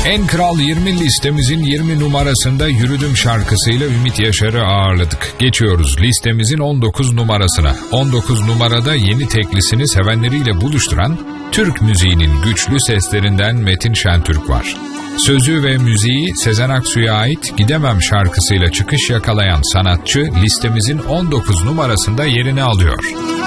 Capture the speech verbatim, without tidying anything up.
En Kral yirmi listemizin yirmi numarasında Yürüdüm şarkısıyla Ümit Yaşar'ı ağırladık. Geçiyoruz listemizin on dokuz numarasına. on dokuz numarada yeni teklisini sevenleriyle buluşturan Türk müziğinin güçlü seslerinden Metin Şentürk var. Sözü ve müziği Sezen Aksu'ya ait Gidemem şarkısıyla çıkış yakalayan sanatçı listemizin on dokuz numarasında yerini alıyor.